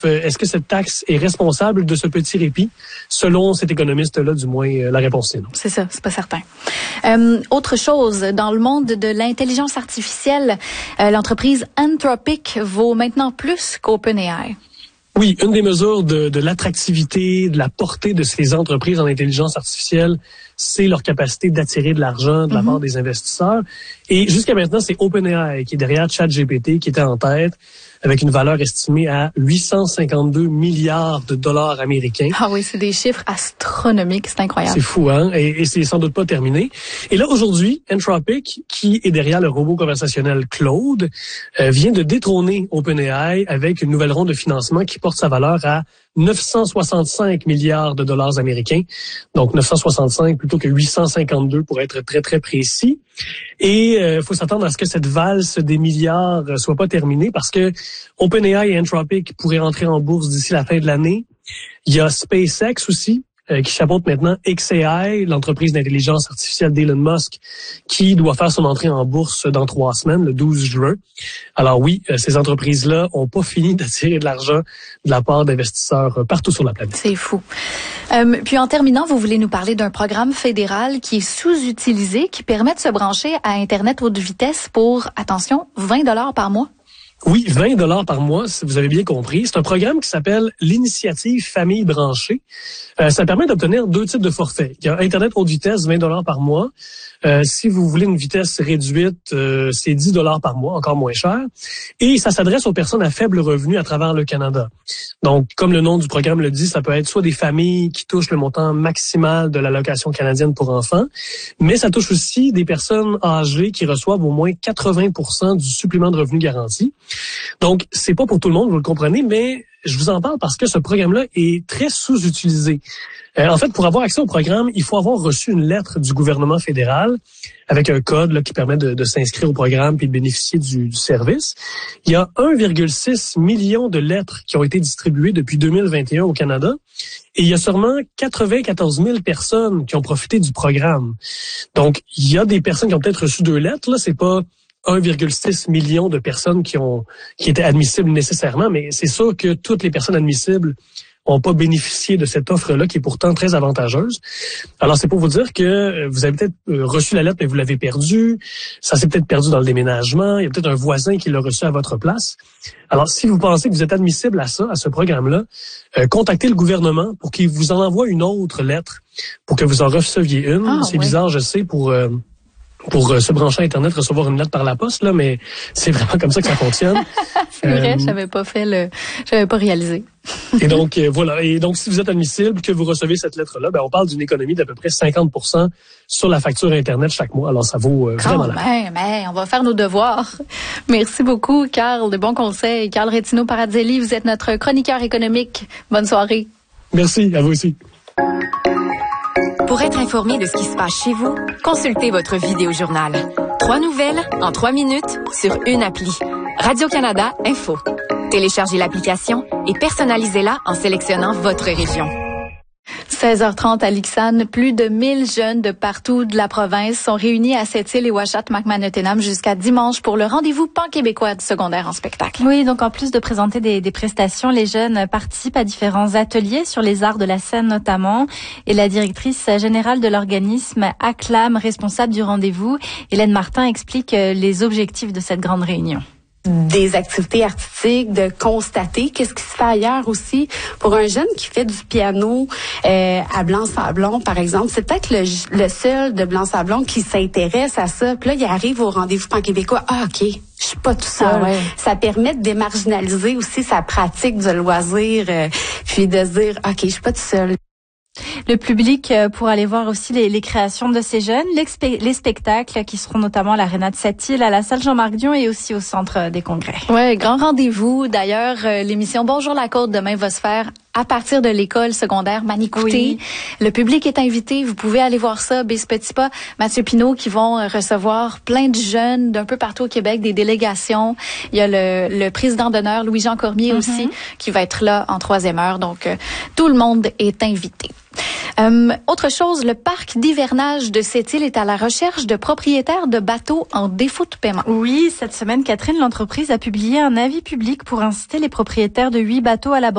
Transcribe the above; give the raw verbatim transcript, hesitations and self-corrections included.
Est-ce que cette taxe est responsable de ce petit répit? Selon cet économiste-là, du moins, la réponse est non. C'est ça, c'est pas certain. Euh, autre chose, dans le monde de l'intelligence artificielle, euh, l'entreprise Anthropic vaut maintenant plus qu'OpenAI. Oui, une des mesures de, de l'attractivité, de la portée de ces entreprises en intelligence artificielle, c'est leur capacité d'attirer de l'argent de la mm-hmm. part des investisseurs. Et jusqu'à maintenant, c'est OpenAI qui est derrière ChatGPT qui était en tête, avec une valeur estimée à huit cent cinquante-deux milliards de dollars américains. Ah oui, c'est des chiffres astronomiques, c'est incroyable. C'est fou, hein? Et, et c'est sans doute pas terminé. Et là, aujourd'hui, Anthropic, qui est derrière le robot conversationnel Claude, euh, vient de détrôner OpenAI avec une nouvelle ronde de financement qui porte sa valeur à neuf cent soixante-cinq milliards de dollars américains. Donc, neuf cent soixante-cinq plutôt que huit cent cinquante-deux pour être très, très précis. Et il euh, faut s'attendre à ce que cette valse des milliards euh, soit pas terminée parce que OpenAI et Anthropic pourraient entrer en bourse d'ici la fin de l'année. Il y a SpaceX aussi, euh, qui chapeaute maintenant X A I, l'entreprise d'intelligence artificielle d'Elon Musk, qui doit faire son entrée en bourse dans trois semaines, le douze juin. Alors oui, euh, ces entreprises-là ont pas fini d'attirer de l'argent de la part d'investisseurs euh, partout sur la planète. C'est fou. Euh, puis en terminant, vous voulez nous parler d'un programme fédéral qui est sous-utilisé, qui permet de se brancher à Internet haute vitesse pour, attention, vingt dollars par mois? Oui, vingt dollars par mois, si vous avez bien compris. C'est un programme qui s'appelle l'Initiative Famille branchée. Euh, ça permet d'obtenir deux types de forfaits. Il y a Internet haute vitesse, vingt dollars par mois. Euh, si vous voulez une vitesse réduite, euh, c'est dix dollars par mois, encore moins cher. Et ça s'adresse aux personnes à faible revenu à travers le Canada. Donc, comme le nom du programme le dit, ça peut être soit des familles qui touchent le montant maximal de l'allocation canadienne pour enfants, mais ça touche aussi des personnes âgées qui reçoivent au moins quatre-vingts pour cent du supplément de revenu garanti. Donc, c'est pas pour tout le monde, vous le comprenez, mais je vous en parle parce que ce programme-là est très sous-utilisé. Euh, en fait, pour avoir accès au programme, il faut avoir reçu une lettre du gouvernement fédéral avec un code là, qui permet de, de s'inscrire au programme puis de bénéficier du, du service. Il y a un virgule six million de lettres qui ont été distribuées depuis deux mille vingt et un au Canada et il y a seulement quatre-vingt-quatorze mille personnes qui ont profité du programme. Donc, il y a des personnes qui ont peut-être reçu deux lettres. Là, c'est pas un virgule six million de personnes qui ont qui étaient admissibles nécessairement, mais c'est sûr que toutes les personnes admissibles n'ont pas bénéficié de cette offre-là qui est pourtant très avantageuse. Alors, c'est pour vous dire que vous avez peut-être reçu la lettre, mais vous l'avez perdue. Ça s'est peut-être perdu dans le déménagement. Il y a peut-être un voisin qui l'a reçu à votre place. Alors, si vous pensez que vous êtes admissible à ça, à ce programme-là, euh, contactez le gouvernement pour qu'il vous en envoie une autre lettre pour que vous en receviez une. Ah, c'est oui. bizarre, je sais, pour... Euh, pour euh, se brancher à Internet, recevoir une lettre par la poste, là, mais c'est vraiment comme ça que ça fonctionne. C'est vrai, euh, j'avais pas fait le, j'avais pas réalisé. Et donc, euh, voilà. Et donc, si vous êtes admissible, que vous recevez cette lettre-là, ben, on parle d'une économie d'à peu près cinquante pour cent sur la facture Internet chaque mois. Alors, ça vaut euh, vraiment la peine. Ben, on va faire nos devoirs. Merci beaucoup, Carl, de bons conseils. Carl Retino-Paradzelli, vous êtes notre chroniqueur économique. Bonne soirée. Merci, à vous aussi. Pour être informé de ce qui se passe chez vous, consultez votre vidéojournal. Trois nouvelles en trois minutes sur une appli. Radio-Canada Info. Téléchargez l'application et personnalisez-la en sélectionnant votre région. seize heures trente à Lixane, plus de mille jeunes de partout de la province sont réunis à Sept-Îles et Ouachat-Macmahon-Ottenham jusqu'à dimanche pour le rendez-vous pan-québécois du secondaire en spectacle. Oui, donc en plus de présenter des, des prestations, les jeunes participent à différents ateliers sur les arts de la scène notamment. Et la directrice générale de l'organisme Acclame, responsable du rendez-vous, Hélène Martin, explique les objectifs de cette grande réunion. Des activités artistiques, de constater qu'est-ce qui se fait ailleurs aussi. Pour un jeune qui fait du piano euh, à Blanc-Sablon, par exemple, c'est peut-être le, le seul de Blanc-Sablon qui s'intéresse à ça. Puis là, il arrive au rendez-vous pan-québécois. Ah, OK, je suis pas tout seul. Ah, ouais. Ça permet de démarginaliser aussi sa pratique du loisir, euh, puis de se dire, OK, je suis pas tout seul. Le public pour aller voir aussi les, les créations de ces jeunes, les, les spectacles qui seront notamment à l'Aréna de Sept-Îles, à la salle Jean-Marc-Dion et aussi au Centre des Congrès. Ouais, grand rendez-vous. D'ailleurs, l'émission Bonjour la Côte demain va se faire à partir de l'école secondaire Manicouté. Oui. Le public est invité. Vous pouvez aller voir ça. Bis Petit Pas, Mathieu Pinault qui vont recevoir plein de jeunes d'un peu partout au Québec, des délégations. Il y a le, le président d'honneur, Louis-Jean Cormier mm-hmm. aussi, qui va être là en troisième heure. Donc, euh, tout le monde est invité. Euh, autre chose, le parc d'hivernage de Sept-Îles est à la recherche de propriétaires de bateaux en défaut de paiement. Oui, cette semaine, Catherine, l'entreprise a publié un avis public pour inciter les propriétaires de huit bateaux à l'abandon